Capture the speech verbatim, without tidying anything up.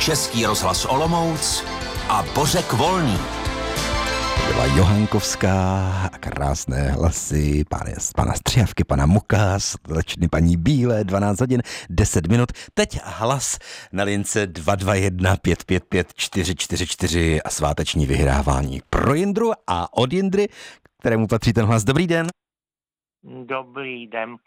Český rozhlas Olomouc a Bořek Volný. Byla Johankovská a krásné hlasy pány, pana Střihavky, pana Muka, slečny paní Bílé, dvanáct hodin, deset minut. Teď hlas na lince dva dva jedna pět pět pět čtyři čtyři čtyři a sváteční vyhrávání pro Jindru a od Jindry, kterému patří ten hlas. Dobrý den. Dobrý den,